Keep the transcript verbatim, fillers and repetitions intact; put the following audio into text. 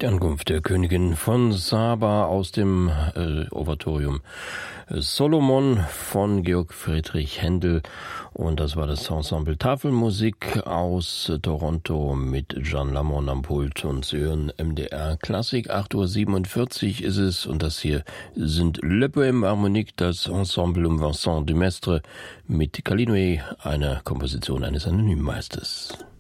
Die Ankunft der Königin von Saba aus dem äh, Oratorium Solomon von Georg Friedrich Händel. Und das war das Ensemble Tafelmusik aus Toronto mit Jean Lamont am Pult. Und Sie hören M D R Klassik. acht Uhr siebenundvierzig ist es. Und das hier sind Le Poème Harmonique, das Ensemble um Vincent Dumestre mit Kalinoe, einer Komposition eines Anonymmeisters.